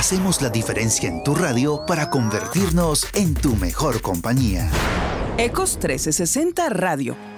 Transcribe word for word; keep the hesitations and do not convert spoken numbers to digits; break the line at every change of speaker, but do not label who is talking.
hacemos la diferencia en tu radio para convertirnos en tu mejor compañía.
Ecos trescientos sesenta Radio.